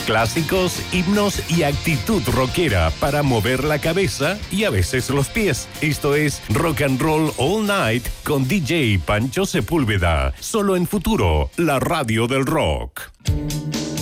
Clásicos, himnos y actitud rockera para mover la cabeza y a veces los pies. Esto es Rock and Roll All Night con DJ Pancho Sepúlveda. Solo en Futuro, la radio del rock.